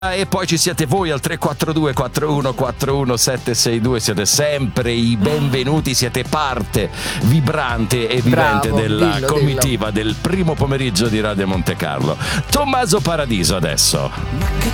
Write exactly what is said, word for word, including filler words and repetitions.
E poi ci siete voi al tre quattro due quattro uno quattro uno sette sei due, siete sempre i benvenuti, siete parte vibrante e vivente Bravo, della dillo, comitiva dillo. del primo pomeriggio di Radio Monte Carlo. Tommaso Paradiso adesso.